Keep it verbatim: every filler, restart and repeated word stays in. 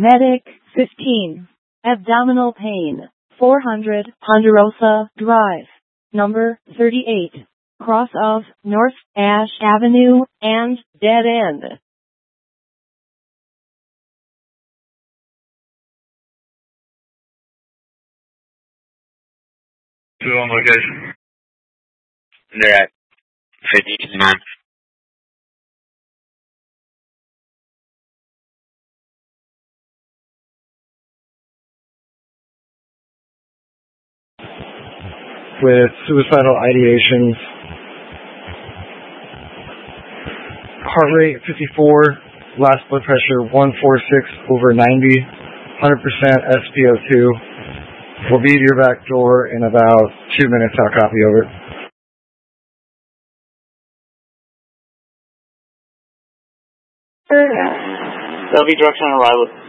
Medic fifteen. Abdominal pain. four hundred Ponderosa Drive. Number thirty-eight. Cross of North Ash Avenue and dead end. Still on location? They're at fifty-nine. With suicidal ideations, heart rate fifty-four, last blood pressure one forty-six over ninety, one hundred percent S p O two. We'll be at your back door in about two minutes. I'll copy over. That'll be direction on arrival.